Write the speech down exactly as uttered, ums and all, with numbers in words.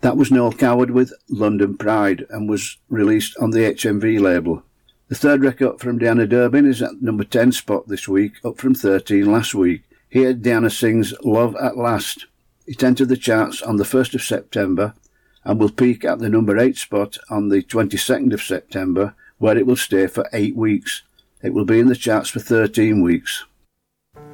That was Noel Coward with London Pride and was released on the H M V label. The third record from Diana Durbin is at number ten spot this week, up from thirteen last week. Here Diana sings Love at Last. It entered the charts on the first of September and will peak at the number eight spot on the twenty-second of September, where it will stay for eight weeks. It will be in the charts for thirteen weeks.